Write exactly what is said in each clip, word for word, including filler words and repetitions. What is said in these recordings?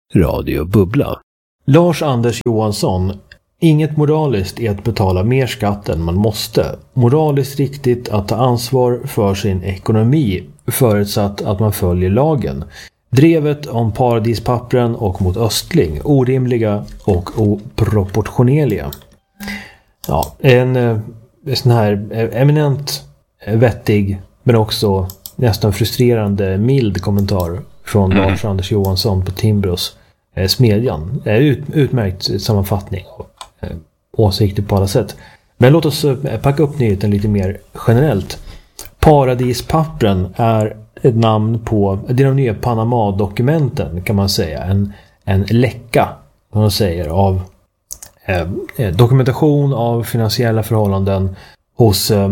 Radio Bubbla. Lars Anders Johansson. Inget moraliskt är att betala mer skatt än man måste. Moraliskt riktigt att ta ansvar för sin ekonomi förutsatt att man följer lagen. Drevet om paradispappren och mot Östling. Orimliga och oproportionerliga. Ja, en, en sån här eminent, vettig men också nästan frustrerande mild kommentar från mm. Lars Anders Johansson på Timbros eh, Smedjan. Eh, ut, utmärkt sammanfattning och eh, åsikter på alla sätt. Men låt oss eh, packa upp nyheten lite mer generellt. Paradispappren är ett namn på det är de nya Panama-dokumenten kan man säga. En, en läcka, som man säger, av eh, dokumentation av finansiella förhållanden hos eh,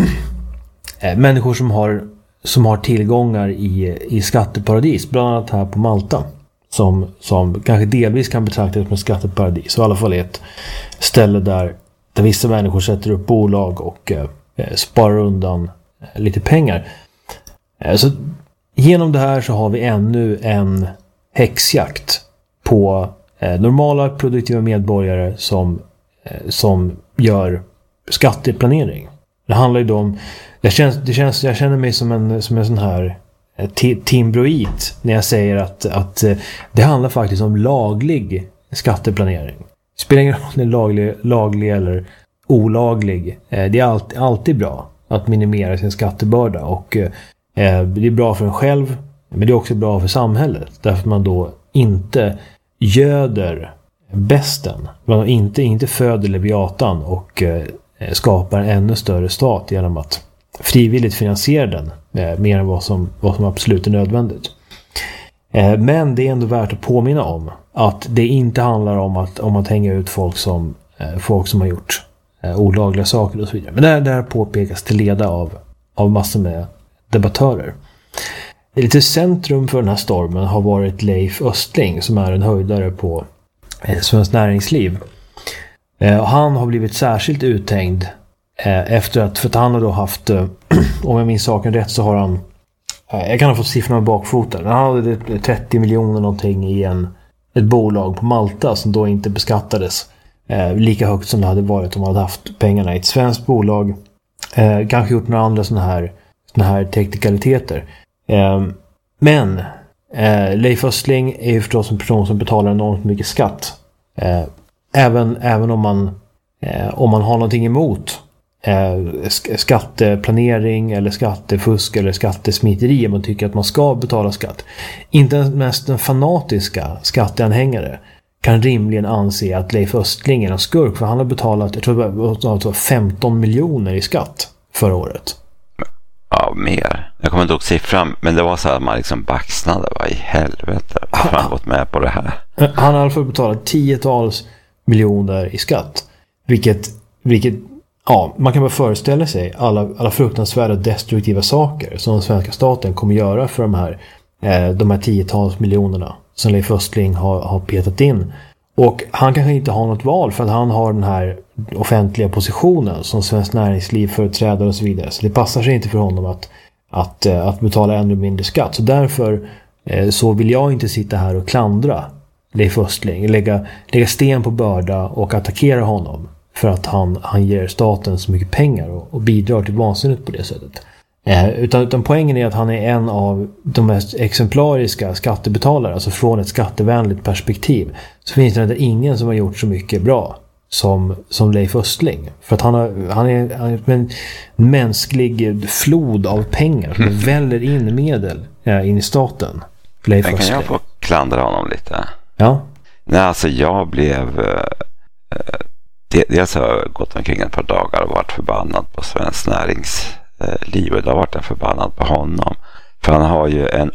eh, människor som har som har tillgångar i, i skatteparadis, bland annat här på Malta, som, som kanske delvis kan betraktas som ett skatteparadis, och i alla fall ett ställe där, där vissa människor sätter upp bolag och eh, sparar undan eh, lite pengar. Eh, så genom det här så har vi ännu en häxjakt på eh, normala produktiva medborgare som, eh, som gör skatteplanering. Det handlar ju då om Det känns, det känns, jag känner mig som en, som en sån här t- timbroit när jag säger att, att det handlar faktiskt om laglig skatteplanering. Det spelar ingen roll om det är laglig, laglig eller olaglig. Det är alltid, alltid bra att minimera sin skattebörda, och eh, det är bra för en själv, men det är också bra för samhället, därför att man då inte göder besten, man inte, inte föder leviatan och eh, skapar en ännu större stat genom att frivilligt finansiera den eh, mer än vad som, vad som absolut är nödvändigt. Eh, men det är ändå värt att påminna om att det inte handlar om att, om att hänga ut folk som, eh, folk som har gjort eh, olagliga saker och så vidare. Men det här, det här påpekas till leda av, av massor med debattörer. Det lite centrum för den här stormen har varit Leif Östling, som är en höjdare på eh, Svenskt Näringsliv. Eh, han har blivit särskilt uthängd eh, efter att, för att han har då haft, eh, om jag minns saken rätt, så har han, eh, jag kan ha fått siffrorna bakfoten, han hade trettio miljoner någonting i en, ett bolag på Malta som då inte beskattades eh, lika högt som det hade varit om man hade haft pengarna i ett svenskt bolag. Eh, kanske gjort några andra sådana här, såna här teknikaliteter. Eh, men eh, Leif Östling är ju förstås en person som betalar enormt mycket skatt. Eh, Även, även om man eh, om man har någonting emot eh, skatteplanering eller skattefusk eller skattesmiteri, man tycker att man ska betala skatt. Inte ens mest den fanatiska skatteanhängare kan rimligen anse att Leif Östling är en skurk, för han har betalat, jag tror det var femton miljoner i skatt förra året. Ja, mer. Jag kommer inte ihåg siffran, men det var så att man liksom baxnade. Vad i helvete? Varför har han gått med på det här? Han har i alla fall betalat tiotals miljoner i skatt. Vilket, vilket ja, man kan bara föreställa sig alla, alla fruktansvärda destruktiva saker som den svenska staten kommer göra för de här, eh, de här tiotals miljonerna som Leif Östling har, har petat in. Och han kanske inte har något val, för att han har den här offentliga positionen som Svenskt Näringsliv företräder och så vidare. Så det passar sig inte för honom att, att, att betala ännu mindre skatt. Så därför eh, så vill jag inte sitta här och klandra Leif Östling, lägga, lägga sten på börda och attackera honom för att han, han ger staten så mycket pengar och, och bidrar till vansinnet på det sättet. Eh, utan, utan poängen är att han är en av de mest exemplariska skattebetalare, alltså från ett skattevänligt perspektiv. Så finns det ingen som har gjort så mycket bra som, som Leif Östling. För att han, har, han, är, han är en mänsklig flod av pengar som väller in medel eh, in i staten. Leif Men kan Östling. jag få klandra honom lite? Ja. Nej, alltså jag blev eh, det, dels har jag gått omkring ett par dagar och varit förbannad på Svenskt Näringsliv, och det har varit en förbannad på honom, för han har ju en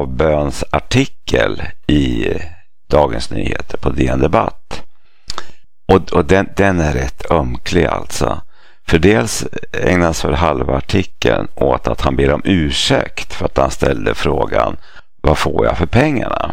avbönsartikel i Dagens Nyheter på D N Debatt, och, och den, den är rätt ömklig alltså. För dels ägnas för halva artikeln åt att han ber om ursäkt för att han ställde frågan: vad får jag för pengarna?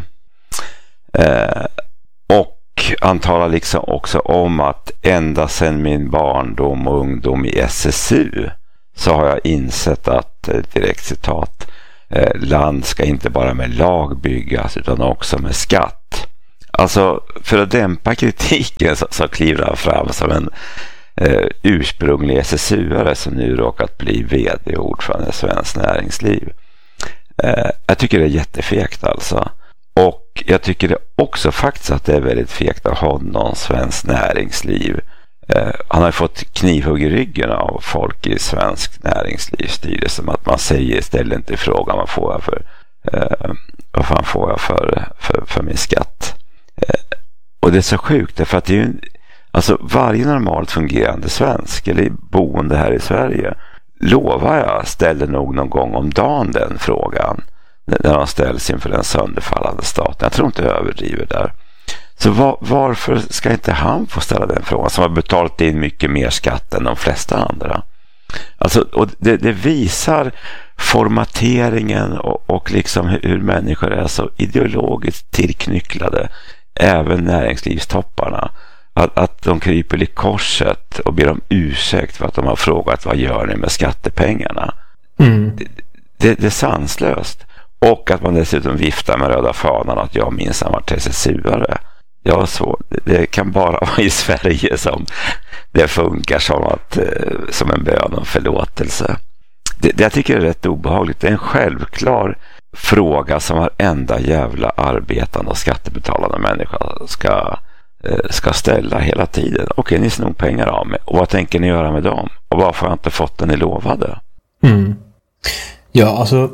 Eh, och han talar liksom också om att ända sedan min barndom och ungdom i S S U så har jag insett att, direkt citat, eh, land ska inte bara med lag byggas utan också med skatt. Alltså för att dämpa kritiken så, så kliver han fram som en eh, ursprunglig S S U-are som nu råkat bli vd och ordförande i Svenskt Näringsliv. Eh, jag tycker det är jättefegt alltså. Och jag tycker det också faktiskt att det är väldigt fegt av honom, Svenskt Näringsliv. Eh, han har fått knivhugg i ryggen av folk i Svensk Näringslivsstyrelse att man säger istället inte frågan vad får jag för eh, vad fan får jag för, för, för min skatt. Eh, och det är så sjukt därför att det är ju, alltså varje normalt fungerande svensk eller boende här i Sverige, lovar jag, ställer nog någon gång om dagen den frågan när de ställs inför den sönderfallande staten. Jag tror inte jag överdriver där. Så var, varför ska inte han få ställa den frågan som har betalat in mycket mer skatt än de flesta andra? Alltså, och det, det visar formateringen och, och liksom hur, hur människor är så ideologiskt tillknycklade, även näringslivstopparna, att, att de kryper i korset och ber om ursäkt för att de har frågat vad gör ni med skattepengarna. Mm. Det, det, det är sanslöst. Och att man dessutom viftar med röda fanan att jag minns han var S S U-are. Ja, så, det kan bara vara i Sverige som det funkar som, att, som en bön om förlåtelse. Det, det jag tycker är rätt obehagligt. Det är en självklar fråga som varenda jävla arbetande och skattebetalande människa ska, ska ställa hela tiden. Okej, ni snor pengar av mig. Och vad tänker ni göra med dem? Och varför har jag inte fått den ni lovade? Mm. Ja, alltså...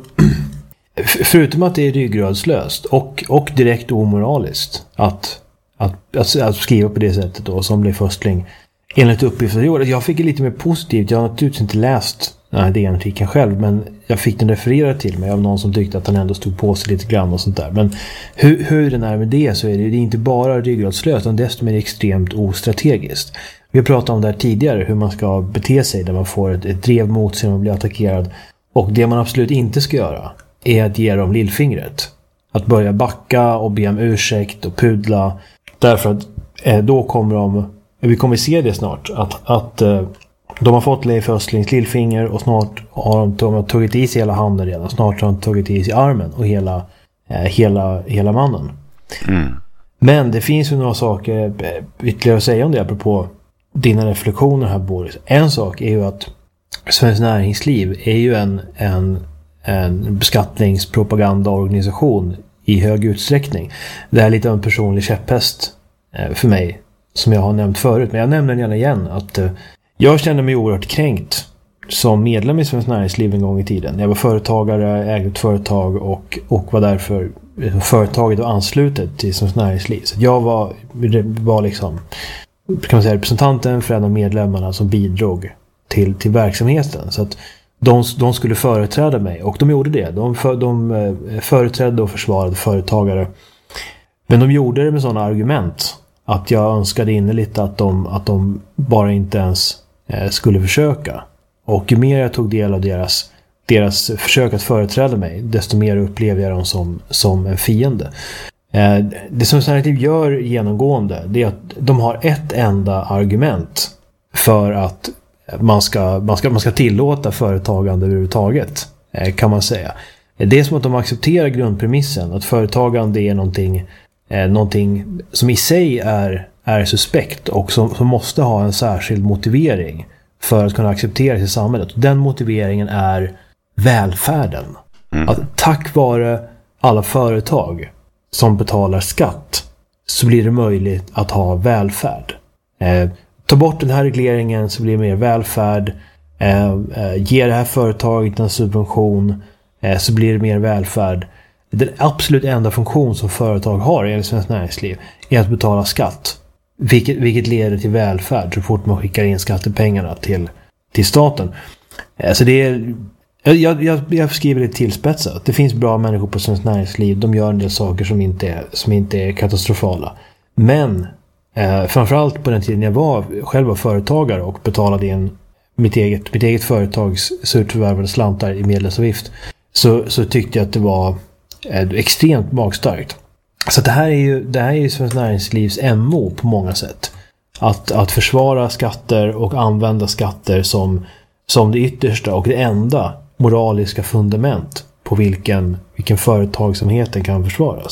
Förutom att det är ryggradslöst och, och direkt omoraliskt att, att, att, att skriva på det sättet då, som blev förstling enligt uppgifter jag gjorde. Jag fick det lite mer positivt. Jag har naturligtvis inte läst den här D N-artikeln själv, men jag fick den refererad till mig av någon som tyckte att han ändå stod på sig lite grann och sånt där. Men hur, hur den är med det, så är det, det är inte bara ryggradslöst utan desto mer extremt ostrategiskt. Vi har pratat om det här tidigare, hur man ska bete sig där man får ett, ett drev mot sig och man blir attackerad. Och det man absolut inte ska göra är att ge dem lillfingret. Att börja backa och be om ursäkt och pudla. Därför att eh, då kommer de, vi kommer se det snart, att, att eh, de har fått Leif Östlings lillfinger och snart har de, de har tagit i sig hela handen redan. Snart har de tagit i sig armen och hela, eh, hela, hela mannen. Mm. Men det finns ju några saker eh, ytterligare att säga om det apropå dina reflektioner här, Boris. En sak är ju att Svenskt Näringsliv är ju en, en en beskattningspropagandaorganisation i hög utsträckning. Det är lite av en personlig käpphäst för mig, som jag har nämnt förut, men jag nämner den gärna igen, att jag kände mig oerhört kränkt som medlem i Svenskt Näringsliv en gång i tiden. Jag var företagare, ägde ett företag och, och var därför företaget och anslutet till Svenskt Näringsliv. Så jag var, var liksom, kan man säga, representanten för en av medlemmarna som bidrog till, till verksamheten. Så att De, de skulle företräda mig, och de gjorde det. De, för, de företrädde och försvarade företagare. Men de gjorde det med sådana argument att jag önskade innerligt att de, att de bara inte ens eh, skulle försöka. Och ju mer jag tog del av deras, deras försök att företräda mig, desto mer upplevde jag dem som, som en fiende. Eh, det som Svenskt gör genomgående, det är att de har ett enda argument för att Man ska, man, ska, man ska tillåta företagande överhuvudtaget, kan man säga. Det är som att de accepterar grundpremissen att företagande är någonting, eh, någonting som i sig är, är suspekt och som, som måste ha en särskild motivering för att kunna accepteras i samhället. Den motiveringen är välfärden. Mm. Att tack vare alla företag som betalar skatt så blir det möjligt att ha välfärd. Eh, Ta bort den här regleringen så blir det mer välfärd. Eh, eh, ge det här företaget en subvention eh, så blir det mer välfärd. Den absolut enda funktion som företag har i Svenskt Näringsliv är att betala skatt. Vilket, vilket leder till välfärd så fort man skickar in skattepengarna till, till staten. Eh, så det är, jag, jag, jag skriver det tillspetsat. Det finns bra människor på Svenskt Näringsliv. De gör en del saker som inte är, som inte är katastrofala. Men Eh, framförallt på den tiden jag var själv var företagare och betalade in mitt eget, mitt eget företags surt förvärvade slantar i medlemsavgift, så, så tyckte jag att det var eh, extremt magstarkt. Så det här är ju, det här är ju Svenskt Näringslivs M O på många sätt. Att, att försvara skatter och använda skatter som, som det yttersta och det enda moraliska fundament på vilken, vilken företagsamheten kan försvaras.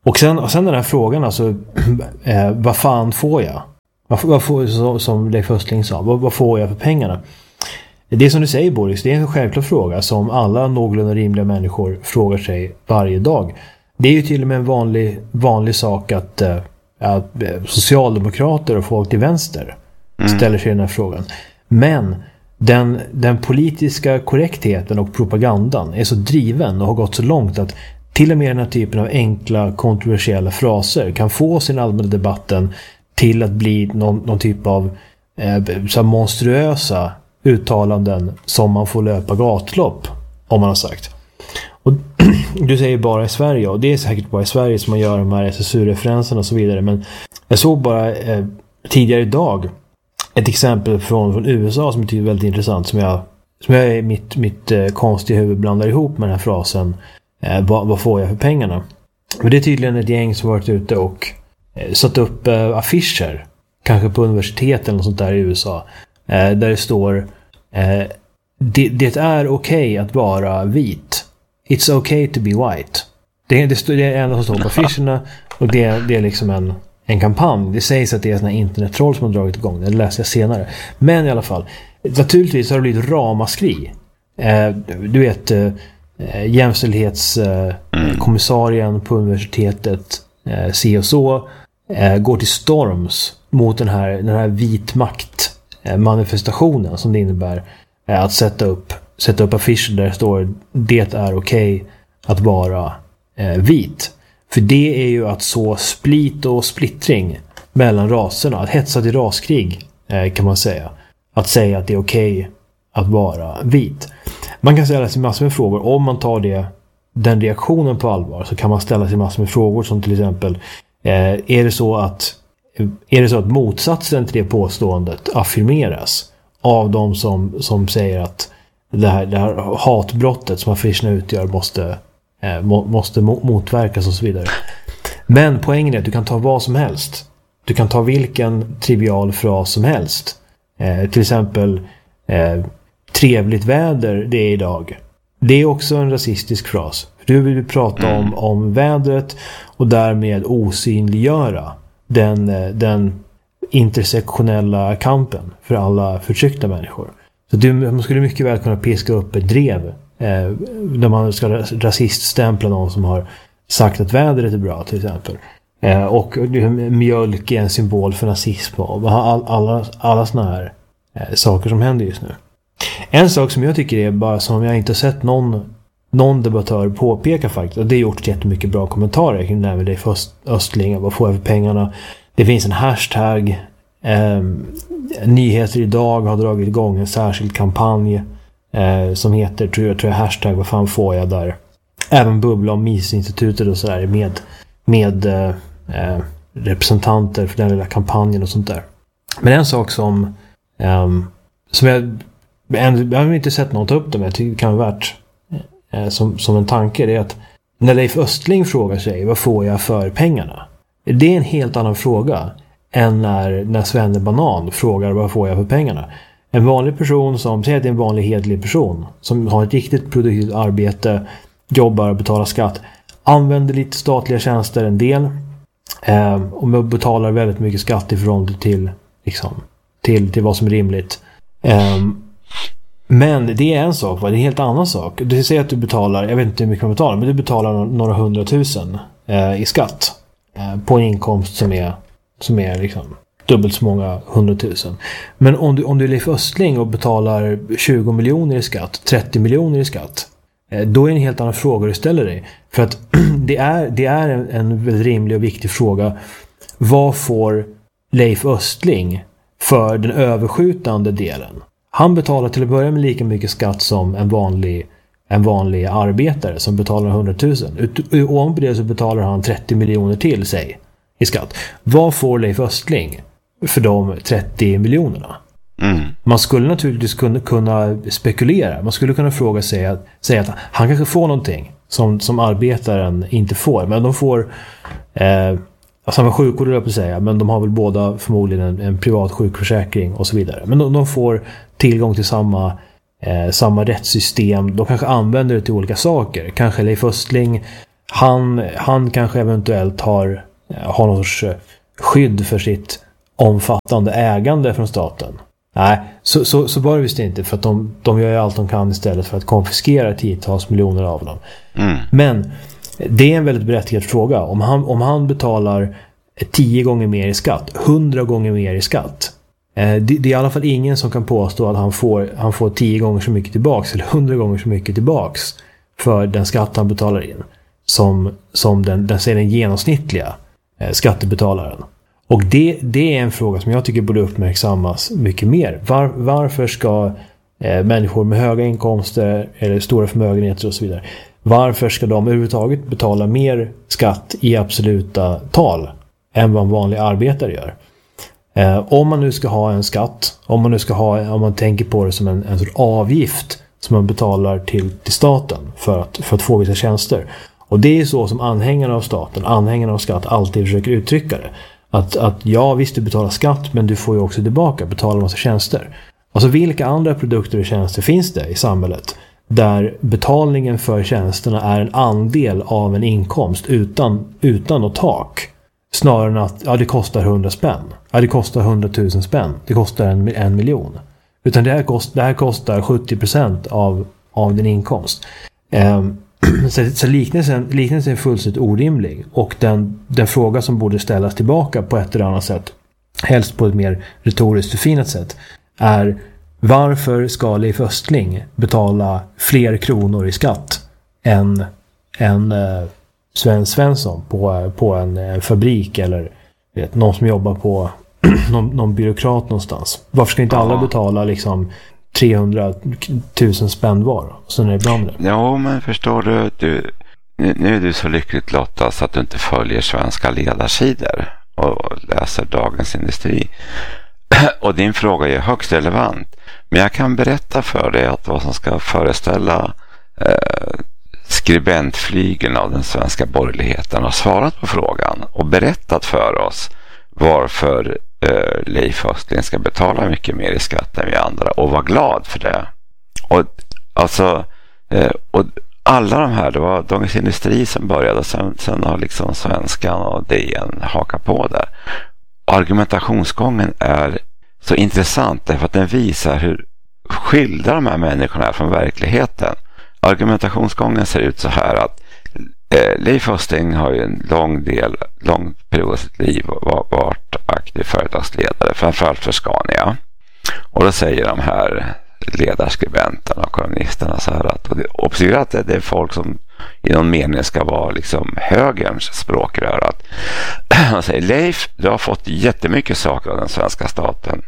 Och sen, och sen den här frågan, alltså, eh, vad fan får jag? Vad, vad får, så, som Leif Östling sa, vad, vad får jag för pengarna? Det som du säger, Boris, det är en självklar fråga som alla någorlunda rimliga människor frågar sig varje dag. Det är ju till och med en vanlig, vanlig sak att, eh, att socialdemokrater och folk till vänster mm. ställer sig den här frågan. Men den, den politiska korrektheten och propagandan är så driven och har gått så långt att till och med den här typen av enkla, kontroversiella fraser kan få sin allmänna debatten till att bli någon, någon typ av eh, så monstruösa uttalanden som man får löpa gatlopp, om man har sagt. Och du säger bara i Sverige, och det är säkert bara i Sverige som man gör de här S S U-referenserna och så vidare, men jag såg bara eh, tidigare idag ett exempel från, från U S A som är väldigt intressant, som jag, som jag i mitt, mitt eh, konstiga huvud blandar ihop med den här frasen eh, vad, vad får jag för pengarna? Men det är tydligen ett gäng som varit ute och eh, satt upp eh, affischer, kanske på universitet eller något sånt där i U S A, eh, där det står eh, det, det är okej okay att vara vit. It's okay to be white. Det, det, det är en som står på affischerna, och det, det är liksom en en kampanj. Det sägs att det är såna internettroll som har dragit igång. Det läser jag senare. Men i alla fall, naturligtvis har det blivit ramaskri. Eh, du vet, eh, jämställdhetskommissarien eh, på universitetet, eh, C och så, eh, går till storms mot den här, den här vitmakt eh, manifestationen som det innebär eh, att sätta upp, sätta upp affischer där det står det är okej okay att vara eh, vit. För det är ju att så split och splittring mellan raserna. Att hetsa till raskrig eh, kan man säga. Att säga att det är okej okay att vara vit. Man kan ställa sig massor med frågor. Om man tar det, den reaktionen på allvar, så kan man ställa sig massor med frågor som till exempel eh, är det så att är det så att motsatsen till det påståendet affirmeras av de som, som säger att det här, det här hatbrottet som affischerna utgör måste måste motverkas och så vidare. Men poängen är att du kan ta vad som helst. Du kan ta vilken trivial fras som helst. Eh, till exempel eh, trevligt väder det är idag. Det är också en rasistisk fras. Du vill prata mm. om, om vädret och därmed osynliggöra den, den intersektionella kampen för alla förtryckta människor. Så du, man skulle mycket väl kunna piska upp ett drev Eh, där man ska rasiststämpla någon som har sagt att vädret är bra till exempel. Eh, och mjölk är en symbol för nazism och all, alla, alla såna här eh, saker som händer just nu. En sak som jag tycker är bara som jag inte sett någon, någon debattör påpeka faktiskt, och det är gjort jättemycket bra kommentarer kring det här med det för Östling, vad får jag för pengarna? Det finns en hashtag, eh, Nyheter idag har dragit igång en särskild kampanj Eh, som heter, tror jag, tror jag hashtag vad fan får jag där. Även Bubbla om Misinstitutet och sådär med, med eh, representanter för den lilla kampanjen och sånt där. Men en sak som eh, som jag jag har inte sett någon ta upp det, men jag tycker det kan vara värt eh, som, som en tanke, det är att när Leif Östling frågar sig vad får jag för pengarna? Det är en helt annan fråga än när, när Svenne Banan frågar vad får jag för pengarna? En vanlig person som säger att det är en vanlig hedlig person som har ett riktigt produktivt arbete, jobbar och betalar skatt, använder lite statliga tjänster en del eh, och betalar väldigt mycket skatt i förhållande till, liksom, till, till vad som är rimligt. Eh, men det är en sak, va? Det är en helt annan sak. Du säger att du betalar, jag vet inte hur mycket man betalar, men du betalar några hundratusen eh, i skatt eh, på en inkomst som är, som är liksom dubbelt så många hundratusen. Men om du, om du är Leif Östling och betalar tjugo miljoner i skatt, trettio miljoner i skatt, då är det en helt annan fråga du ställer dig. För att det är, det är en, en väldigt rimlig och viktig fråga. Vad får Leif Östling för den överskjutande delen? Han betalar till att börja med lika mycket skatt som en vanlig, en vanlig arbetare som betalar hundratusen. Och om det så betalar han trettio miljoner till sig i skatt. Vad får Leif Östling för de trettio miljonerna? Mm. Man skulle naturligtvis kunna, kunna spekulera. Man skulle kunna fråga sig att, säga att han kanske får någonting som, som arbetaren inte får. Men de får eh, samma sjukvård, jag på att säga, men de har väl båda förmodligen en, en privat sjukförsäkring och så vidare. Men de, de får tillgång till samma, eh, samma rättssystem. De kanske använder det till olika saker. Kanske Leif Östling han, han kanske eventuellt har, har någon sorts skydd för sitt omfattande ägande från staten. Nej, så, så, så var det visst inte, för att de, de gör ju allt de kan istället för att konfiskera tiotals miljoner av dem. Mm. Men det är en väldigt berättigad fråga. Om han, om han betalar tio gånger mer i skatt, hundra gånger mer i skatt, eh, det, det är i alla fall ingen som kan påstå att han får, han får tio gånger så mycket tillbaks eller hundra gånger så mycket tillbaks för den skatt han betalar in som, som den, den, den genomsnittliga eh, skattebetalaren. Och det, det är en fråga som jag tycker borde uppmärksammas mycket mer. Var, varför ska eh, människor med höga inkomster eller stora förmögenheter och så vidare, varför ska de överhuvudtaget betala mer skatt i absoluta tal än vad en vanlig arbetare gör? Eh, om man nu ska ha en skatt, om man nu ska ha, om man tänker på det som en, en sorts avgift som man betalar till, till staten för att, för att få vissa tjänster. Och det är så som anhängarna av staten, anhängarna av skatt alltid försöker uttrycka det. Att, att ja, visst du betalar skatt, men du får ju också tillbaka, betala en massa tjänster. Alltså vilka andra produkter och tjänster finns det i samhället där betalningen för tjänsterna är en andel av en inkomst utan, utan något tak? Snarare än att ja, det kostar hundra spänn. Ja, det kostar hundratusen spänn. Det kostar en, en miljon. Utan det här, kost, det här kostar sjuttio procent av, av din inkomst. Um, Så, så liknelsen, liknelsen är fullständigt orimlig, och den, den fråga som borde ställas tillbaka på ett eller annat sätt, helst på ett mer retoriskt förfinat sätt, är varför ska Leif Östling betala fler kronor i skatt än, än eh, Sven Svensson på, på en eh, fabrik eller vet, någon som jobbar på någon, någon byråkrat någonstans. Varför ska inte alla betala liksom trehundratusen spänn var, så är det bra med det. Ja, men förstår du, du nu, nu är du så lyckligt lottad så att du inte följer svenska ledarsidor och läser Dagens Industri. Och din fråga är högst relevant. Men jag kan berätta för dig att vad som ska föreställa eh, skribentflygeln av den svenska borgerligheten har svarat på frågan och berättat för oss varför Uh, Leif Östling ska betala mycket mer i skatt än vi andra och vara glad för det. Och alltså uh, och alla de här, det var Dagens Industri som började och sen, sen har liksom Svenskan och D N hakat på där. Argumentationsgången är så intressant därför att den visar hur skilda de här människorna är från verkligheten. Argumentationsgången ser ut så här att eh, Leif Östling har ju en lång del, lång period av sitt liv varit aktiv företagsledare, framförallt för Scania. Och då säger de här ledarskribenterna och kolumnisterna så här att, och det, observera att det är folk som i någon mening ska vara liksom högerns språkrör. Att han säger, Leif, du har fått jättemycket saker av den svenska staten.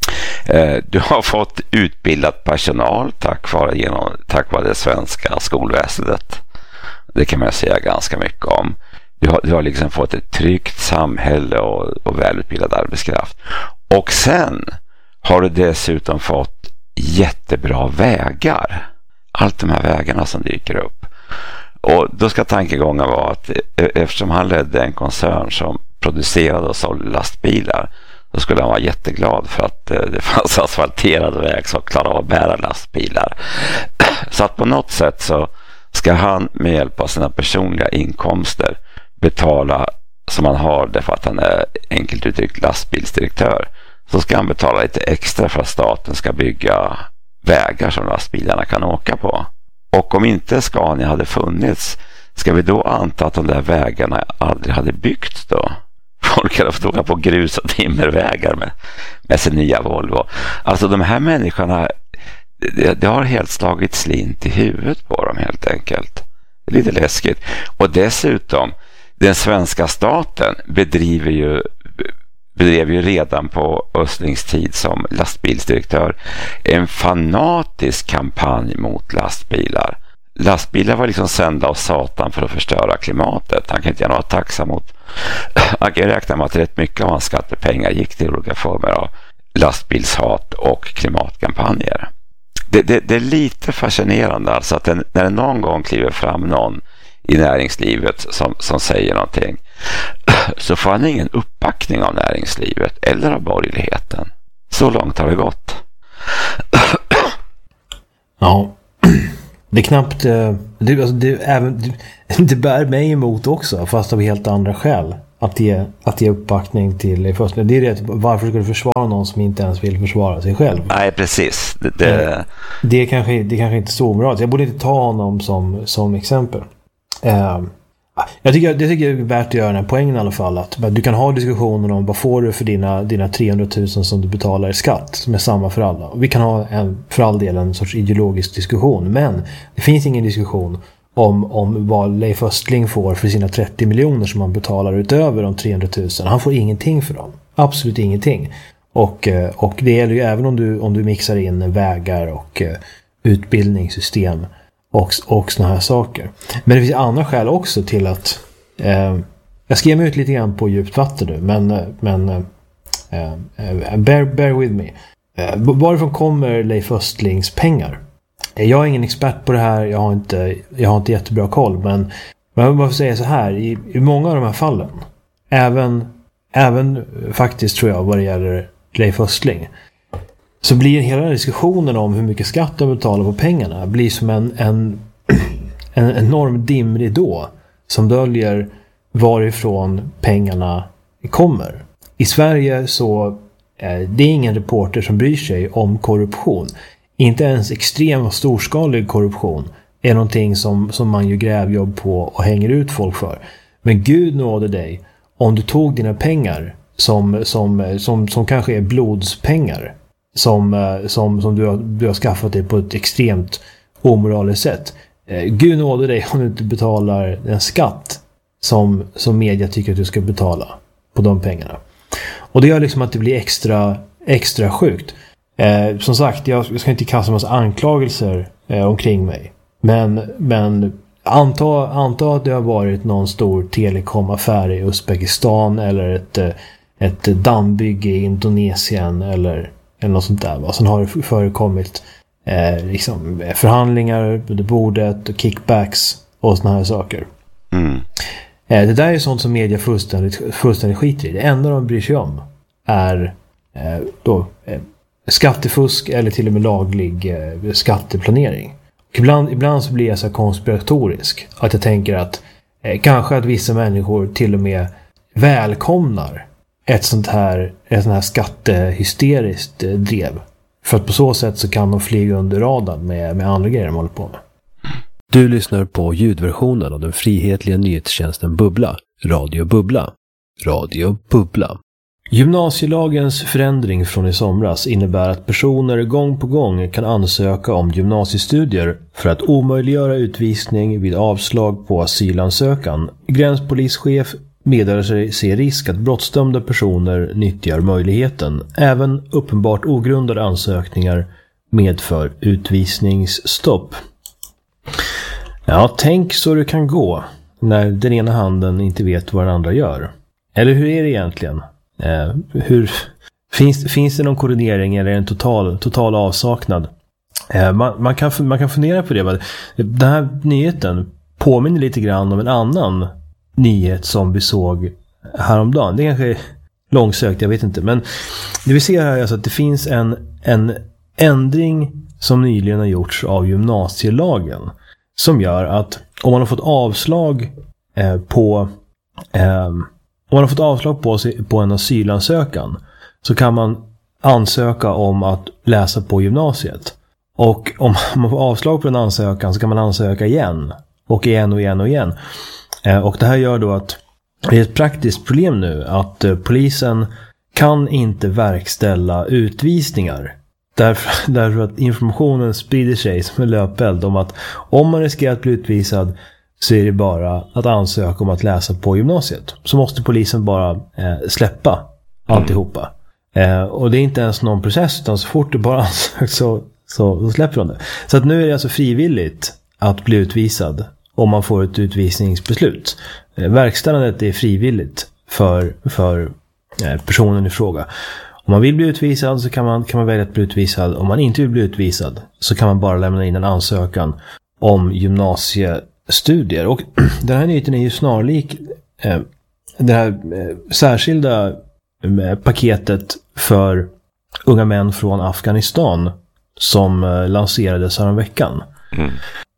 Eh, du har fått utbildat personal tack vare, genom, tack vare det svenska skolväsendet. Det kan man säga ganska mycket om. Du har, du har liksom fått ett tryggt samhälle och, och välutbildad arbetskraft. Och sen har du dessutom fått jättebra vägar. Allt de här vägarna som dyker upp. Och då ska tankegången vara att eftersom han ledde en koncern som producerade och sålde lastbilar, då skulle han vara jätteglad för att det fanns asfalterad väg som klarade av att bära lastbilar. Så att på något sätt så ska han med hjälp av sina personliga inkomster betala, som han har därför att han är enkelt uttryckt lastbilsdirektör, så ska han betala lite extra för att staten ska bygga vägar som lastbilarna kan åka på. Och om inte Scania hade funnits, ska vi då anta att de där vägarna aldrig hade byggts då? Folk hade fått åka på grus och timmervägar med, med sin nya Volvo. Alltså de här människorna, det, det har helt slagit slint i huvudet på dem helt enkelt. Det är lite läskigt. Och dessutom, den svenska staten bedriver ju bedrev ju redan på Östlings tid som lastbilsdirektör en fanatisk kampanj mot lastbilar. Lastbilar var liksom sända av satan för att förstöra klimatet. Han kan inte gärna vara tacksam mot. Han kan räkna med att rätt mycket av hans skattepengar gick till olika former av lastbilshat och klimatkampanjer. Det, det, det är lite fascinerande alltså att den, när det någon gång kliver fram någon i näringslivet som, som säger någonting, så får han ingen uppbackning av näringslivet eller av borgerligheten. Så långt har det gått. Ja, Det är knappt, det, alltså det, även, det, det bär mig emot också, fast av helt andra skäl. Att ge, att ge uppbackning till först. Det är det, varför ska du försvara någon som inte ens vill försvara sig själv? Nej, precis. Det, det... det, är, kanske, det är kanske inte så bra. Jag borde inte ta honom som, som exempel. Uh, jag tycker, det tycker jag är värt att göra den här poängen i alla fall. Att du kan ha diskussioner om vad får du för dina, dina trehundratusen som du betalar i skatt, som är samma för alla. Och vi kan ha en, för all del en sorts ideologisk diskussion. Men det finns ingen diskussion om, om vad Leif Östling får för sina trettio miljoner som han betalar utöver de trehundratusen. Han får ingenting för dem. Absolut ingenting. Och, och det gäller ju även om du, om du mixar in vägar och uh, utbildningssystem och, och såna här saker. Men det finns andra skäl också till att uh, jag ska ge mig ut lite grann på djupt vatten nu, men, men uh, uh, bear, bear with me. Uh, varifrån kommer Leif Östlings pengar? Jag är ingen expert på det här, jag har inte, jag har inte jättebra koll, men man får säga så här, i, i många av de här fallen, även, även faktiskt tror jag vad det gäller Leif Östling, så blir hela diskussionen om hur mycket skatt de betalar på pengarna blir som en, en, en enorm dimridå som döljer varifrån pengarna kommer. I Sverige så eh, det är ingen reporter som bryr sig om korruption. Inte ens extrem och storskalig korruption är någonting som, som man gör grävjobb på och hänger ut folk för. Men Gud nåde dig om du tog dina pengar som, som, som, som kanske är blodspengar som, som, som du, har, du har skaffat dig på ett extremt omoraliskt sätt. Gud nåde dig om du inte betalar en skatt som, som media tycker att du ska betala på de pengarna. Och det gör liksom att det blir extra, extra sjukt. Eh, som sagt, jag ska inte kasta en massa anklagelser eh, omkring mig. Men, men anta, anta att det har varit någon stor telekomaffär i Uzbekistan eller ett, ett dammbygge i Indonesien eller, eller något sånt där. Va? Sen har det förekommit eh, liksom, förhandlingar under bordet och kickbacks och såna här saker. Mm. Eh, det där är sånt som media fullständigt, fullständigt skiter i. Det enda de bryr sig om är eh, då... Eh, skattefusk eller till och med laglig eh, skatteplanering. Och ibland, ibland så blir jag så konspiratorisk att jag tänker att eh, kanske att vissa människor till och med välkomnar ett sånt här, ett sånt här skattehysteriskt eh, drev. För att på så sätt så kan de flyga under radarn med, med andra grejer de håller på med. Du lyssnar på ljudversionen av den frihetliga nyhetstjänsten Bubbla. Radio Bubbla. Radio Bubbla. Gymnasielagens förändring från i somras innebär att personer gång på gång kan ansöka om gymnasiestudier för att omöjliggöra utvisning vid avslag på asylansökan. Gränspolischef meddelar sig se risk att brottsdömda personer nyttjar möjligheten. Även uppenbart ogrundade ansökningar medför utvisningsstopp. Ja, tänk så det kan gå när den ena handen inte vet vad den andra gör. Eller hur är det egentligen? Eh, hur, finns, finns det någon koordinering eller en total, total avsaknad? Eh, man, man, kan, man kan fundera på det. Den här nyheten påminner lite grann om en annan nyhet som vi såg häromdagen. Det är kanske långsökt, jag vet inte. Men det vi ser här är alltså att det finns en, en ändring som nyligen har gjorts av gymnasielagen som gör att om man har fått avslag eh, på eh, om man har fått avslag på, på en asylansökan så kan man ansöka om att läsa på gymnasiet. Och om man får avslag på en ansökan så kan man ansöka igen. Och igen och igen och igen. Eh, och det här gör då att det är ett praktiskt problem nu att eh, polisen kan inte verkställa utvisningar. Därför, därför att informationen sprider sig som en löpeld om att om man riskerar att bli utvisad så är det bara att ansöka om att läsa på gymnasiet. Så måste polisen bara eh, släppa alltihopa. Eh, och det är inte ens någon process utan så fort du bara ansöker så, så, så släpper de det. Så att nu är det alltså frivilligt att bli utvisad om man får ett utvisningsbeslut. Eh, verkställandet är frivilligt för, för eh, personen i fråga. Om man vill bli utvisad så kan man, kan man välja att bli utvisad. Om man inte vill bli utvisad så kan man bara lämna in en ansökan om gymnasiestudier. Och den här nyheten är ju snarlik eh, det här eh, särskilda eh, paketet för unga män från Afghanistan som eh, lanserades här om veckan. Mm.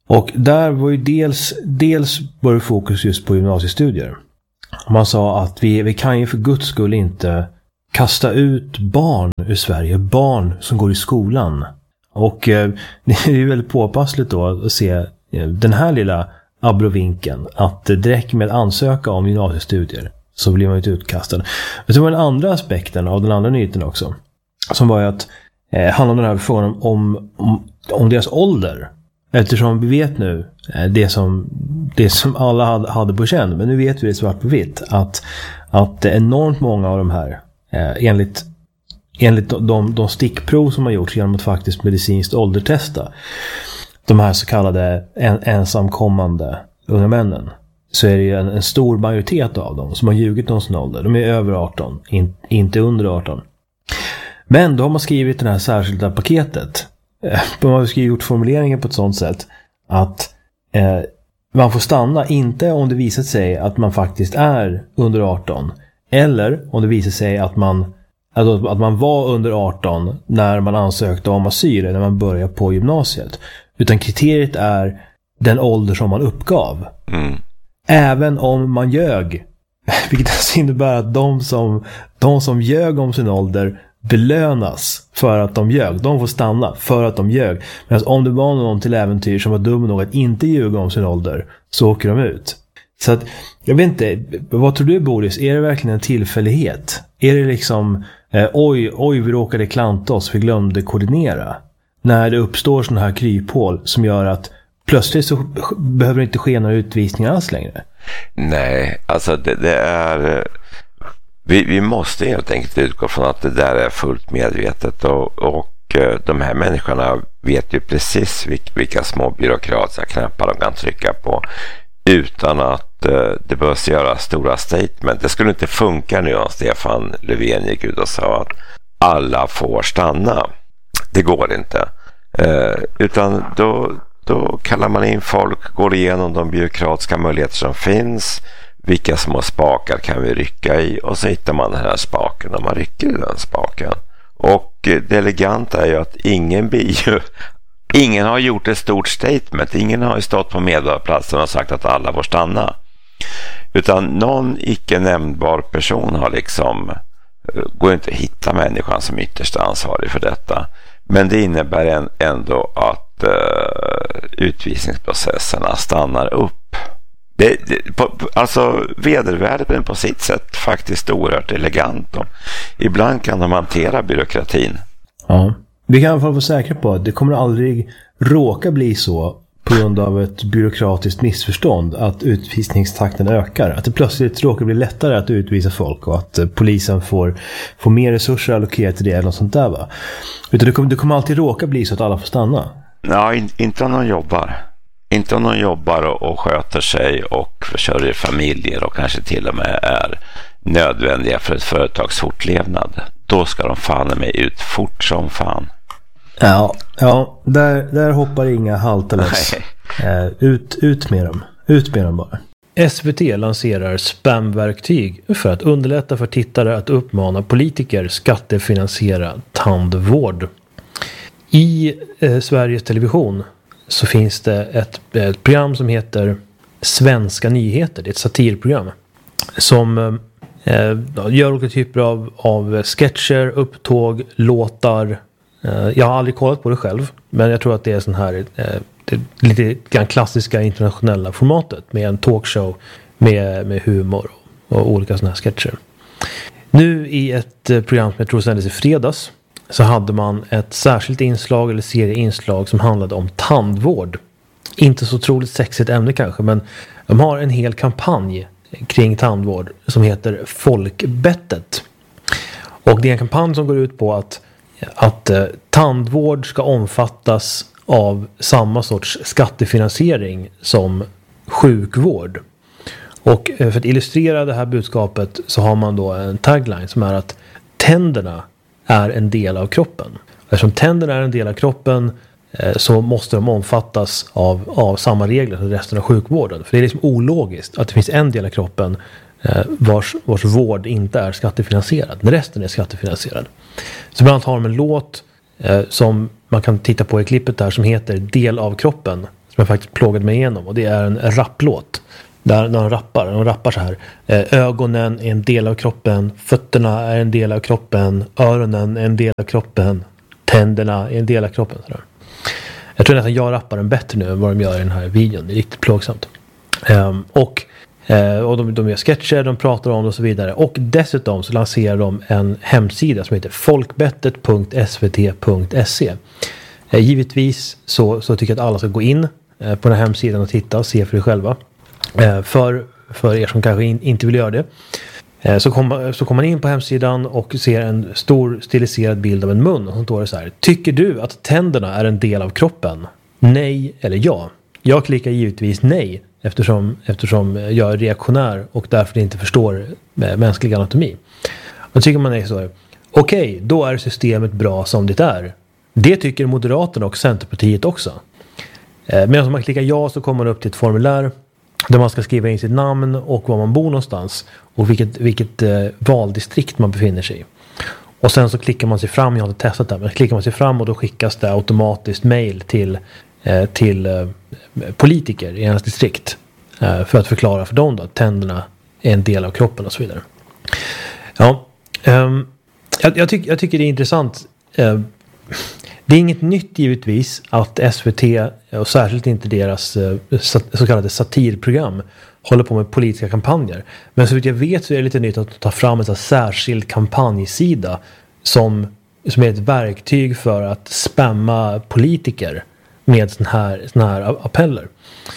Och där var ju dels, dels var det fokus just på gymnasiestudier. Man sa att vi, vi kan ju för Guds skull inte kasta ut barn ur Sverige, barn som går i skolan. Och eh, det är ju väldigt påpassligt då att se eh, den här lilla abrovinkeln, att det räcker med att ansöka om gymnasiestudier så blir man ju inte utkastad. Men det var den andra aspekten av den andra nyheten också, som var ju att eh, handla om den här frågan om, om, om deras ålder. Eftersom vi vet nu eh, det, som, det som alla hade, hade på känn, men nu vet vi det svart på vitt, att, att enormt många av de här eh, enligt Enligt de, de stickprov som har gjorts genom att faktiskt medicinskt åldertesta de här så kallade en, ensamkommande unga männen, så är det ju en, en stor majoritet av dem som har ljugit om sin ålder. De är över arton, in, inte under arton. Men då har man skrivit det här särskilda paketet. Man har skrivit formuleringen på ett sådant sätt att eh, man får stanna inte om det visar sig att man faktiskt är under arton, eller om det visar sig att man Alltså att man var under arton när man ansökte om asyl eller när man började på gymnasiet. Utan kriteriet är den ålder som man uppgav. Mm. Även om man ljög. Vilket alltså innebär att de som, de som ljög om sin ålder belönas för att de ljög. De får stanna för att de ljög. Men om det var någon till äventyr som var dum nog att inte ljuga om sin ålder, så åker de ut. Så att, jag vet inte, vad tror du, Boris? Är det verkligen en tillfällighet? Är det liksom, eh, oj, oj, vi råkade klanta oss, vi glömde koordinera? När det uppstår sådana här kryphål som gör att plötsligt så behöver det inte ske några utvisningar alls längre. Nej, alltså det, det är... Vi, vi måste helt enkelt utgå från att det där är fullt medvetet, och, och de här människorna vet ju precis vilka, vilka små byråkratiska knappar de kan trycka på utan att uh, det behövs göra stora statement. Det skulle inte funka nu om Stefan Löfven gick ut och sa att alla får stanna. Det går inte. Uh, utan då, då kallar man in folk, går igenom de byråkratiska möjligheter som finns. Vilka små spakar kan vi rycka i? Och så hittar man den här spaken och man rycker i den spaken. Och det eleganta är ju att ingen blir ju... Ingen har gjort ett stort statement. Ingen har ju stått på medborgarplatsen och sagt att alla får stanna. Utan någon icke nämnbar person har liksom... Går inte att hitta människan som ytterst ansvarig för detta. Men det innebär en, ändå att uh, utvisningsprocesserna stannar upp. Det, det, på, alltså vedervärdet är på sitt sätt faktiskt oerhört elegant. Och ibland kan de hantera byråkratin. Ja. Vi kan i alla fall vara säkra på att det kommer aldrig råka bli så på grund av ett byråkratiskt missförstånd att utvisningstakten ökar. Att det plötsligt råkar bli lättare att utvisa folk och att polisen får, får mer resurser allokerat till det eller något sånt där, va? Utan det kommer, det kommer alltid råka bli så att alla får stanna. Ja, in, inte om någon jobbar. Inte om någon jobbar och, och sköter sig och försörjer familjer och kanske till och med är nödvändiga för ett företags fortlevnad. Då ska de fan med ut fort som fan. Ja, ja där, där hoppar inga haltalös. Eh, ut, ut med dem. Ut med dem bara. S V T lanserar spamverktyg för att underlätta för tittare att uppmana politiker skattefinansiera tandvård. I eh, Sveriges Television så finns det ett, ett program som heter Svenska nyheter. Det är ett satirprogram som eh, gör olika typer av, av sketcher, upptåg, låtar. Eh, jag har aldrig kollat på det själv, men jag tror att det är sån här eh, det lite grann klassiska internationella formatet med en talkshow med, med humor och, och olika såna här sketcher. Nu i ett eh, program som jag tror sändes i fredags så hade man ett särskilt inslag eller serieinslag som handlade om tandvård. Inte så otroligt sexigt ämne kanske, men de har en hel kampanj kring tandvård som heter Folkbettet. Och det är en kampanj som går ut på att, att eh, tandvård ska omfattas av samma sorts skattefinansiering som sjukvård. Och eh, för att illustrera det här budskapet så har man då en tagline som är att tänderna är en del av kroppen. Eftersom tänderna är en del av kroppen eh, så måste de omfattas av, av samma regler som resten av sjukvården. För det är liksom ologiskt att det finns en del av kroppen eh, vars, vars vård inte är skattefinansierad. Men resten är skattefinansierad. Så bland annat har de en låt eh, som man kan titta på i klippet där som heter Del av kroppen. jag faktiskt plågade mig igenom. Och det är en rapplåt. Där de rappar. De rappar så här. Ögonen är en del av kroppen. Fötterna är en del av kroppen. Öronen är en del av kroppen. Tänderna är en del av kroppen. Så där. Jag tror nästan jag rappar den bättre nu än vad de gör i den här videon. Det är riktigt plågsamt. Um, och uh, och de, de gör sketcher, de pratar om det och så vidare. Och dessutom så lanserar de en hemsida som heter folkbettet punkt s v t punkt se. Uh, givetvis så, så tycker jag att alla ska gå in uh, på den här hemsidan och titta och se för sig själva. Uh, för, för er som kanske in, inte vill göra det. Uh, så kommer så kom man in på hemsidan och ser en stor stiliserad bild av en mun. Och så står det så här. Tycker du att tänderna är en del av kroppen? Nej eller ja? Jag klickar givetvis nej. Eftersom, eftersom jag är reaktionär och därför inte förstår mänsklig anatomi. Och tycker man är så här. Okej, okay, då är systemet bra som det är. Det tycker Moderaterna och Centerpartiet också. Eh, medan om man klickar ja så kommer man upp till ett formulär där man ska skriva in sitt namn och var man bor någonstans och vilket, vilket eh, valdistrikt man befinner sig i. Och sen så klickar man sig fram, jag har inte testat det, men klickar man sig fram och då skickas det automatiskt mejl till, eh, till eh, politiker i ens distrikt eh, för att förklara för dem då att tänderna är en del av kroppen och så vidare. Ja, eh, jag, jag, tyck, jag tycker det är intressant. Eh, det är inget nytt givetvis att S V T och särskilt inte deras eh, så kallade satirprogram håller på med politiska kampanjer. Men så vitt jag vet så är det lite nytt att ta fram en särskild kampanjsida som, som är ett verktyg för att spamma politiker med såna här, såna här appeller.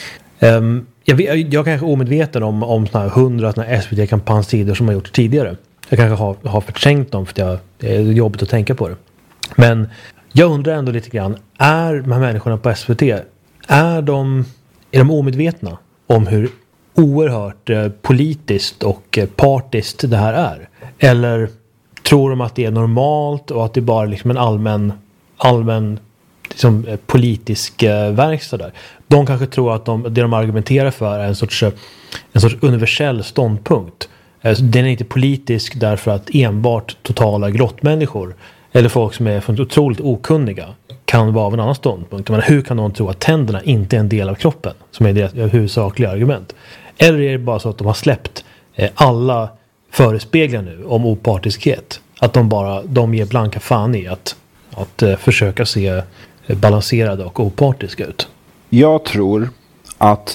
Um, jag, vet, jag kanske är omedveten om, om såna här hundra såna här S V T-kampanjsidor som har gjort tidigare. Jag kanske har, har förträngt dem för att jag, det är jobbigt att tänka på det. Men jag undrar ändå lite grann, är de här människorna på S V T, är de, är de omedvetna om hur oerhört eh, politiskt och eh, partiskt det här är? Eller tror de att det är normalt och att det är bara liksom en allmän, allmän liksom, eh, politisk eh, verkstad där? De kanske tror att de, det de argumenterar för är en sorts, eh, en sorts universell ståndpunkt. Eh, den är inte politisk därför att enbart totala grottmänniskor eller folk som är otroligt okunniga kan vara av en annan ståndpunkt. Men hur kan någon tro att tänderna inte är en del av kroppen? Som är deras huvudsakliga argument. Eller är det bara så att de har släppt eh, alla förespeglingar nu om opartiskhet? Att de bara de ger blanka fan i att, att eh, försöka se eh, balanserade och opartiska ut. Jag tror att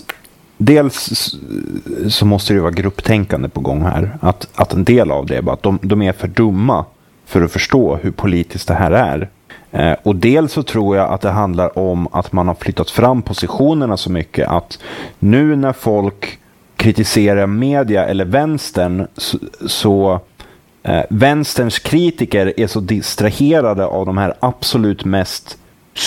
dels så måste det vara grupptänkande på gång här. Att, att en del av det är bara att de, de är för dumma för att förstå hur politiskt det här är. Eh, och dels så tror jag att det handlar om att man har flyttat fram positionerna så mycket att nu när folk kritiserar media eller vänstern så, så eh, vänsterns kritiker är så distraherade av de här absolut mest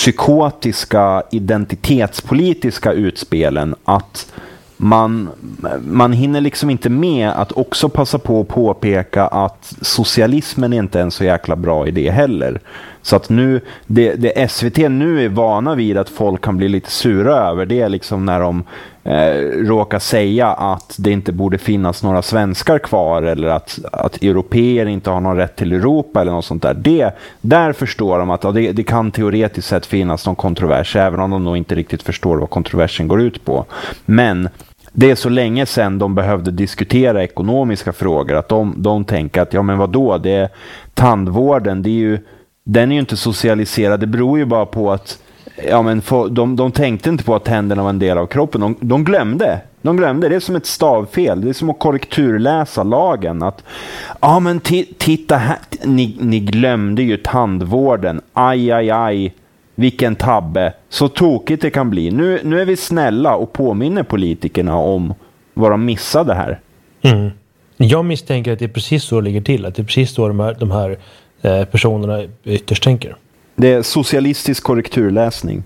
psykotiska identitetspolitiska utspelen att Man, man hinner liksom inte med att också passa på att påpeka att socialismen är inte en så jäkla bra idé heller. Så att nu, det, det S V T nu är vana vid att folk kan bli lite sura över det är liksom när de eh, råkar säga att det inte borde finnas några svenskar kvar eller att, att europeer inte har någon rätt till Europa eller något sånt där. Det, där förstår de att ja, det, det kan teoretiskt sett finnas någon kontrovers även om de nog inte riktigt förstår vad kontroversen går ut på. Men det är så länge sedan de behövde diskutera ekonomiska frågor att de, de tänker att ja men vadå, det är tandvården, det är ju, den är ju inte socialiserad, det beror ju bara på att ja men för, de, de tänkte inte på att tänderna var en del av kroppen, de, de glömde de glömde, det är som ett stavfel, det är som att korrekturläsa lagen att ja men t- titta här, ni, ni glömde ju tandvården, aj aj aj vilken tabbe, så tokigt det kan bli. Nu, nu är vi snälla och påminner politikerna om vad de missade här. Mm. Jag misstänker att det är precis så det ligger till. Att det är precis så de här, de här eh, personerna ytterst tänker. Det är socialistisk korrekturläsning.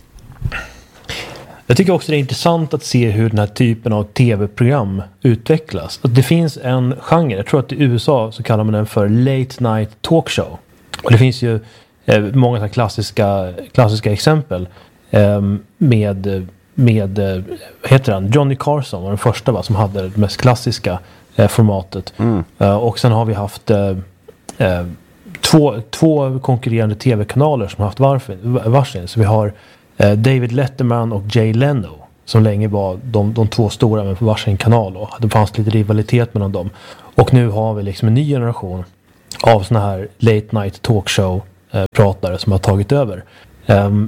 Jag tycker också det är intressant att se hur den här typen av tv-program utvecklas. Att det finns en genre, jag tror att i U S A så kallar man den för Late Night Talkshow. Och det finns ju många så klassiska, klassiska exempel eh, med, med heter han? Johnny Carson var den första va, som hade det mest klassiska eh, formatet. Mm. Eh, och sen har vi haft eh, eh, två, två konkurrerande tv-kanaler som har haft varsin, varsin. Så vi har eh, David Letterman och Jay Leno som länge var de, de två stora men på varsin kanal, och det fanns lite rivalitet mellan dem. Och nu har vi liksom en ny generation av såna här late night talkshow eh, pratare som har tagit över. Um,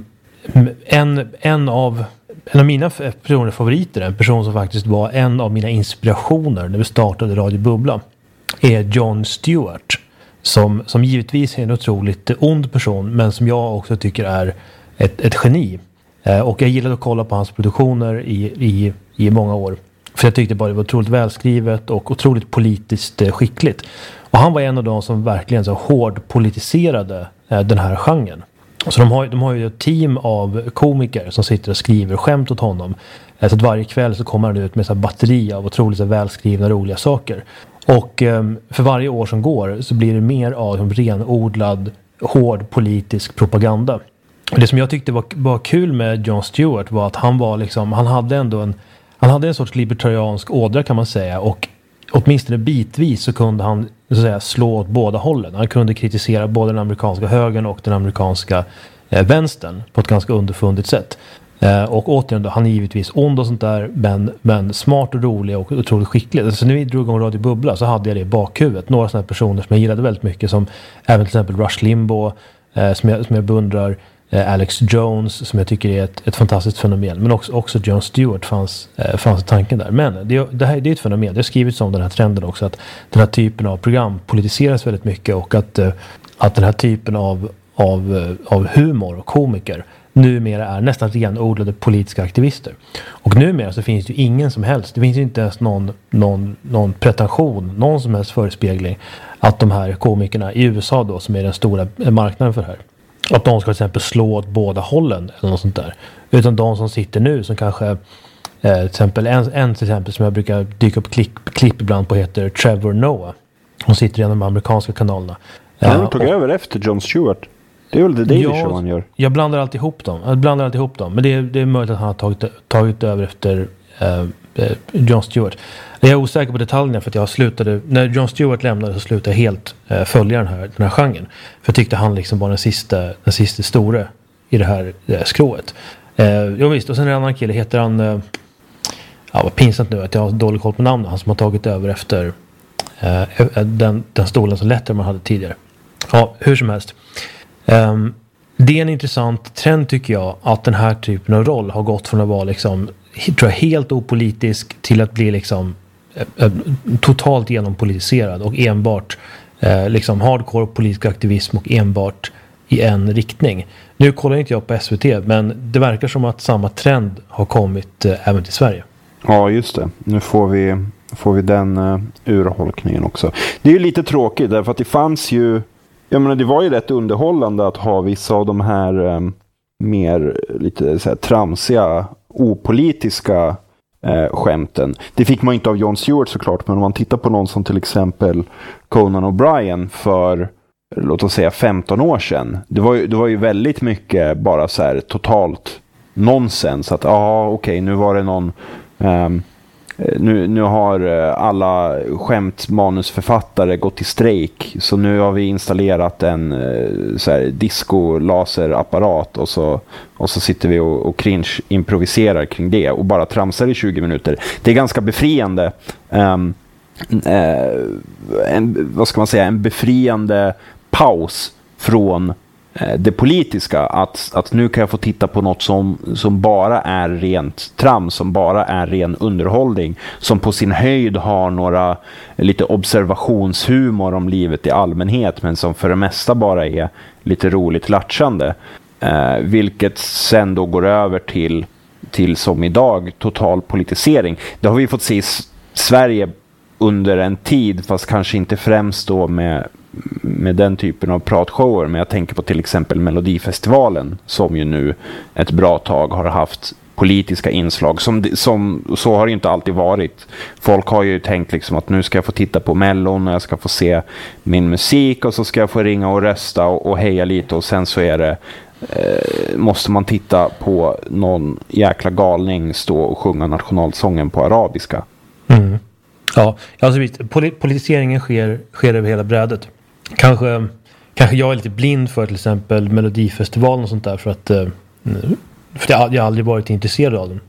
en, en av En av mina personliga favoriter, en person som faktiskt var en av mina inspirationer när vi startade Radio Bubbla, är Jon Stewart. Som, som givetvis är en otroligt ond person, men som jag också tycker är ett, ett geni. Eh, och jag gillade att kolla på hans produktioner i, i, i många år. För jag tyckte bara det var otroligt välskrivet och otroligt politiskt eh, skickligt. Och han var en av de som verkligen så hård politiserade eh, den här genren. Så de har, de har ju ett team av komiker som sitter och skriver skämt åt honom. Så att varje kväll så kommer han ut med ett batteri av otroligt välskrivna roliga saker. Och um, för varje år som går så blir det mer av en renodlad, hård politisk propaganda. Och det som jag tyckte var, var kul med Jon Stewart var att han var liksom, han hade ändå en, han hade en sorts libertariansk ådra kan man säga. Och åtminstone bitvis så kunde han så att säga, slå åt båda hållen. Han kunde kritisera både den amerikanska högern och den amerikanska eh, vänstern på ett ganska underfundigt sätt. Eh, och återigen då, han är givetvis ond och sånt där, men, men smart och rolig och otroligt skicklig. Så alltså, när vi drog igång Radio Bubbla så hade jag det i bakhuvudet. Några sådana personer som jag gillade väldigt mycket, som även till exempel Rush Limbaugh, eh, som, jag, som jag beundrar. Alex Jones som jag tycker är ett, ett fantastiskt fenomen, men också, också Jon Stewart fanns, eh, fanns tanken där. Men det, det här det är ett fenomen, det har skrivits om den här trenden också, att den här typen av program politiseras väldigt mycket, och att, eh, att den här typen av, av, av humor och komiker numera är nästan renodlade politiska aktivister. Och numera så finns det ju ingen som helst, det finns ju inte ens någon, någon, någon pretension, någon som helst förespegling att de här komikerna i U S A då, som är den stora marknaden för det här, att de ska till exempel slå åt båda hållen eller något sånt där. Utan de som sitter nu som kanske eh, till exempel en, en till exempel som jag brukar dyka upp klipp, klipp ibland på heter Trevor Noah. Hon sitter i en av de amerikanska kanalerna. Han uh, tog och, över efter Jon Stewart. Det är väl The Daily ja, Show han gör. Jag blandar alltid ihop dem. Jag blandar alltid ihop dem. Men det är, det är möjligt att han har tagit, tagit över efter eh, eh, Jon Stewart. Jag är osäker på detaljerna för att jag slutade, när Jon Stewart lämnade så slutade jag helt eh, följa den här, den här genren. För jag tyckte han liksom var den sista, den sista store i det här eh, skrået. Eh, jo visst, och sen en annan kille heter han, eh, ja vad pinsamt nu att jag har dålig koll på namnet, han som har tagit över efter eh, den, den stolen som Letterman hade tidigare. Ja, hur som helst. Eh, det är en intressant trend tycker jag, att den här typen av roll har gått från att vara liksom, tror jag, helt opolitisk till att bli liksom totalt genompolitiserad och enbart eh, liksom hardcore politisk aktivism och enbart i en riktning. Nu kollar inte jag på S V T, men det verkar som att samma trend har kommit eh, även till Sverige. Ja, just det. Nu får vi, får vi den uh, urholkningen också. Det är ju lite tråkigt därför att det fanns ju, jag menar det var ju rätt underhållande att ha vissa av de här um, mer lite så här tramsiga, opolitiska Eh, skämten. Det fick man inte av Jon Stewart såklart, men om man tittar på någon som till exempel Conan O'Brien för låt oss säga femton år sedan. Det var ju, det var ju väldigt mycket bara så här totalt nonsens att ja ah, okej okay, nu var det någon um, nu, nu har alla skämtmanusförfattare gått i strejk så nu har vi installerat en så här disco-laserapparat och så, och så sitter vi och, och cringe improviserar kring det och bara tramsar i tjugo minuter. Det är ganska befriande um, uh, en, vad ska man säga, en befriande paus från det politiska, att, att nu kan jag få titta på något som, som bara är rent trams, som bara är ren underhållning, som på sin höjd har några lite observationshumor om livet i allmänhet, men som för det mesta bara är lite roligt latchande, eh, vilket sen då går över till, till som idag total politisering. Det har vi fått se i Sverige under en tid, fast kanske inte främst då med med den typen av pratshower, men jag tänker på till exempel Melodifestivalen som ju nu ett bra tag har haft politiska inslag som, som så har det inte alltid varit. Folk har ju tänkt liksom att nu ska jag få titta på Mellon och jag ska få se min musik och så ska jag få ringa och rösta och, och heja lite och sen så är det eh, måste man titta på någon jäkla galning stå och sjunga nationalsången på arabiska. Mm. Ja, alltså visst, politiseringen sker, sker över hela brädet. Kanske, kanske jag är lite blind för till exempel Melodifestivalen och sånt där för att, för jag har aldrig varit intresserad av den.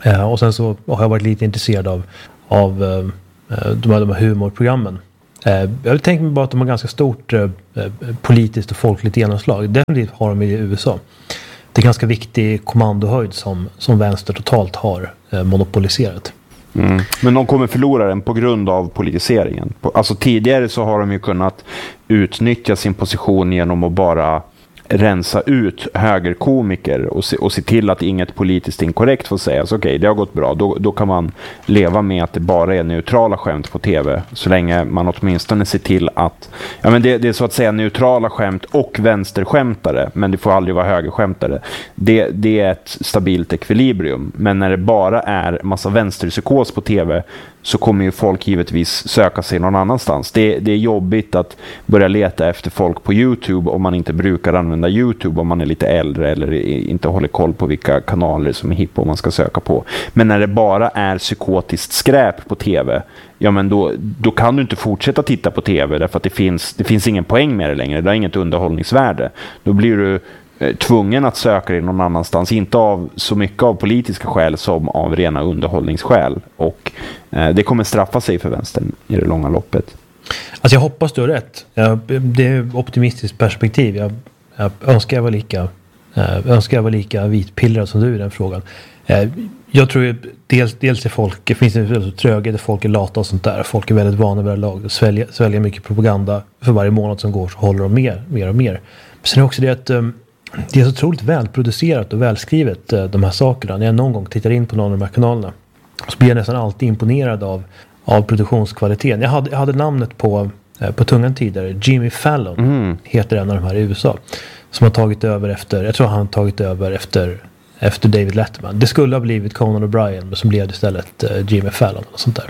Eh, och sen så har jag varit lite intresserad av, av eh, de, här, de här humorprogrammen. Eh, jag tänker mig bara att de har ganska stort eh, politiskt och folkligt genomslag. Definitivt har de i U S A. Det är ganska viktig kommandohöjd som, som vänster totalt har eh, monopoliserat. Mm. Men de kommer förlora den på grund av politiseringen. Alltså tidigare så har de ju kunnat utnyttja sin position genom att bara rensa ut högerkomiker och se, och se till att inget politiskt inkorrekt får sägas. Okej, okay, det har gått bra. Då, då kan man leva med att det bara är neutrala skämt på tv. Så länge man åtminstone ser till att ja, men det, det är så att säga neutrala skämt och vänsterskämtare. Men det får aldrig vara högerskämtare. Det, det är ett stabilt ekvilibrium. Men när det bara är massa vänsterpsykos på tv så kommer ju folk givetvis söka sig någon annanstans. Det, det är jobbigt att börja leta efter folk på YouTube om man inte brukar använda YouTube om man är lite äldre eller inte håller koll på vilka kanaler som är hippa man ska söka på. Men när det bara är psykotiskt skräp på tv, ja men då, då kan du inte fortsätta titta på tv därför att det finns, det finns ingen poäng med det längre. Det har inget underhållningsvärde. Då blir du tvungen att söka dig någon annanstans, inte av så mycket av politiska skäl som av rena underhållningsskäl, och eh, det kommer straffa sig för vänstern i det långa loppet. Alltså jag hoppas du har rätt. Jag, det är ett optimistiskt perspektiv. Jag, jag önskar jag var lika eh, önskar jag var lika vitpillrad som du i den frågan. Eh, jag tror ju dels, dels är folk, det finns en tröghet, folk är lata och sånt där. Folk är väldigt vana vid det lag och sväljer, sväljer mycket propaganda. För varje månad som går så håller de mer, mer och mer. Men sen är också det att um, det är så otroligt välproducerat och välskrivet, de här sakerna. När jag någon gång tittar in på någon av de här kanalerna så blir jag nästan alltid imponerad av, av produktionskvaliteten. Jag hade, jag hade namnet på, på tungan tidigare. Jimmy Fallon mm. heter en av de här i U S A. Som har tagit över efter, jag tror han har tagit över efter, efter David Letterman. Det skulle ha blivit Conan O'Brien, men som blev det istället Jimmy Fallon och sånt där.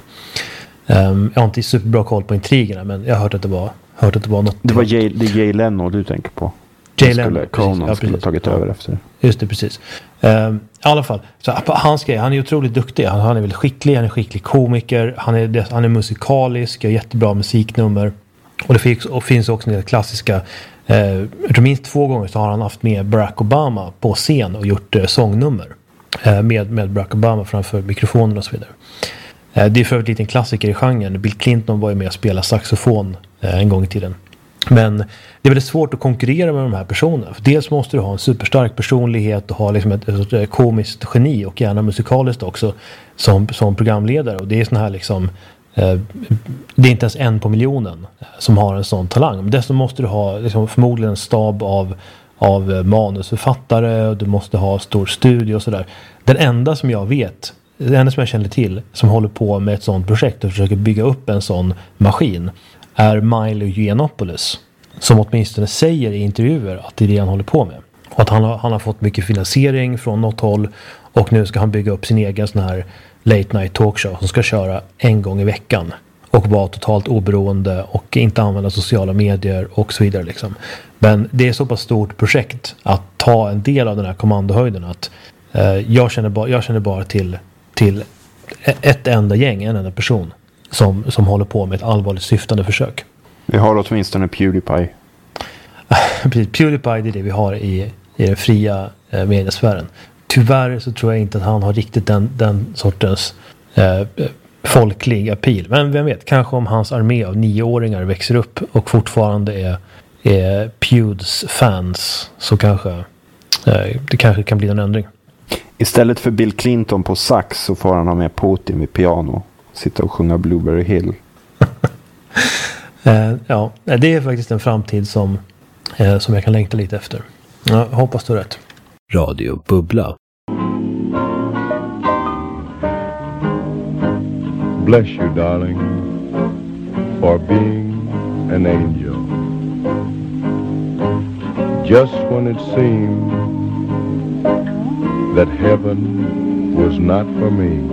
Um, jag har inte superbra koll på intrigerna, men jag har hört att det var, hört att det var något. Det var Jay, det Jay Leno du tänker på. Jay Leno, Conan ja, skulle ha tagit över ja. efter. Just det, precis. Um, I alla fall, så hans grej, han är otroligt duktig. Han, han är väldigt skicklig, han är skicklig komiker. Han är, han är musikalisk, har jättebra musiknummer. Och det finns, och finns också en del klassiska. Eh, minst två gånger så har han haft med Barack Obama på scen och gjort eh, sångnummer. Eh, med, med Barack Obama framför mikrofonen och så vidare. Eh, det är för övrigt en klassiker i genren. Bill Clinton var ju med att spela saxofon eh, en gång i tiden. Men det är väldigt svårt att konkurrera med de här personerna. För dels måste du ha en superstark personlighet och ha liksom ett, ett, ett komiskt geni och gärna musikaliskt också som, som programledare. Och det är sån här liksom eh, det är inte ens en på miljonen som har en sån talang. Men dessutom måste du ha liksom, förmodligen en stab av, av manusförfattare och du måste ha stor studio och sådär. Den enda som jag vet, den enda som jag känner till som håller på med ett sånt projekt och försöker bygga upp en sån maskin är Milo Yiannopoulos, som åtminstone säger i intervjuer att det är det han håller på med. Och att han har, han har fått mycket finansiering från något håll och nu ska han bygga upp sin egen sån här late night talkshow som ska köra en gång i veckan och vara totalt oberoende och inte använda sociala medier och så vidare liksom. Men det är så pass stort projekt att ta en del av den här kommandohöjden att eh, jag, känner ba, jag känner bara till, till ett enda gäng, en enda person Som, som håller på med ett allvarligt syftande försök. Vi har åtminstone Pewdiepie. Precis, Pewdiepie, det är det vi har i, i den fria eh, mediesfären. Tyvärr så tror jag inte att han har riktigt den, den sortens eh, folklig appeal. Men vem vet, kanske om hans armé av nioåringar växer upp och fortfarande är, är Pewds fans så kanske eh, det kanske kan bli en ändring. Istället för Bill Clinton på sax så får han ha med Putin vid piano. Sitta och sjunga Blueberry Hill. eh, ja, det är faktiskt en framtid som, eh, som jag kan längta lite efter. Jag hoppas du har rätt. Radio Bubbla. Bless you, darling, for being an angel. Just when it seemed that heaven was not for me.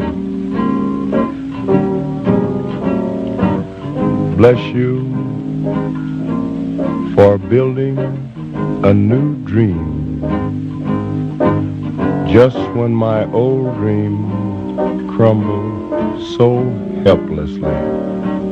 Bless you for building a new dream. Just when my old dream crumbled so helplessly.